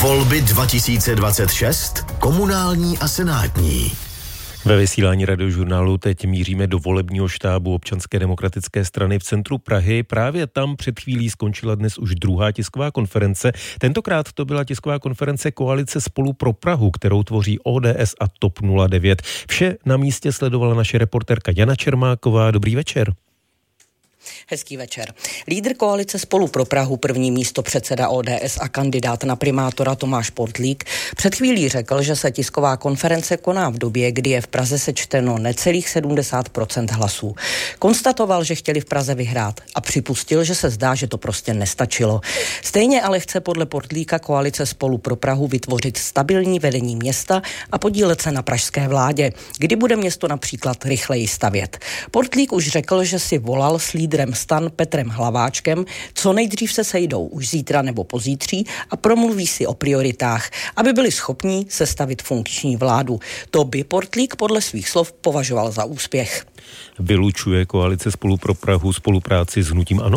Volby 2026, komunální a senátní. Ve vysílání Radiožurnálu teď míříme do volebního štábu Občanské demokratické strany v centru Prahy. Právě tam před chvílí skončila dnes už druhá tisková konference. Tentokrát to byla tisková konference Koalice Spolu pro Prahu, kterou tvoří ODS a TOP 09. Vše na místě sledovala naše reportérka Jana Čermáková. Dobrý večer. Hezký večer. Lídr koalice Spolu pro Prahu, první místopředseda ODS a kandidát na primátora Tomáš Portlík před chvílí řekl, že se tisková konference koná v době, kdy je v Praze sečteno necelých 70% hlasů. Konstatoval, že chtěli v Praze vyhrát a připustil, že se zdá, že to prostě nestačilo. Stejně ale chce podle Portlíka koalice Spolu pro Prahu vytvořit stabilní vedení města a podílet se na pražské vládě, kdy bude město například rychleji stavět. Portlík už řekl, že si volal s lídrem STAN Petrem Hlaváčkem, co nejdřív se sejdou už zítra nebo pozítří a promluví si o prioritách, aby byli schopní sestavit funkční vládu. To by Portlík podle svých slov považoval za úspěch. Vylučuje koalice Spolu pro Prahu spolupráci s hnutím ANO?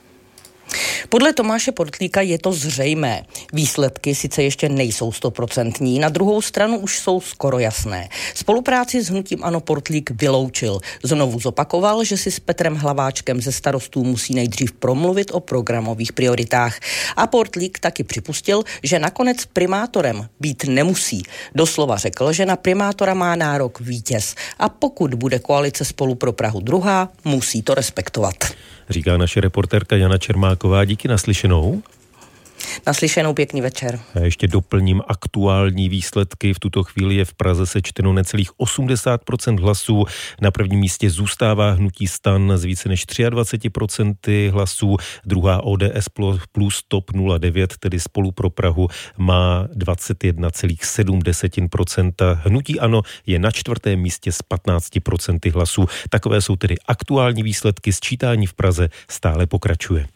Podle Tomáše Portlíka je to zřejmé. Výsledky sice ještě nejsou 100%, na druhou stranu už jsou skoro jasné. Spolupráci s hnutím ANO Portlík vyloučil. Znovu zopakoval, že si s Petrem Hlaváčkem ze Starostů musí nejdřív promluvit o programových prioritách. A Portlík taky připustil, že nakonec primátorem být nemusí. Doslova řekl, že na primátora má nárok vítěz. A pokud bude koalice Spolu pro Prahu druhá, musí to respektovat. Říká naše reportérka Jana Čermáková. Díky, naslyšenou. Naslyšenou, pěkný večer. A ještě doplním aktuální výsledky. V tuto chvíli je v Praze sečteno necelých 80% hlasů. Na prvním místě zůstává hnutí STAN z více než 23% hlasů. Druhá ODS plus TOP 09, tedy Spolu pro Prahu, má 21,7%. Hnutí ANO je na čtvrtém místě s 15% hlasů. Takové jsou tedy aktuální výsledky. Sčítání v Praze stále pokračuje.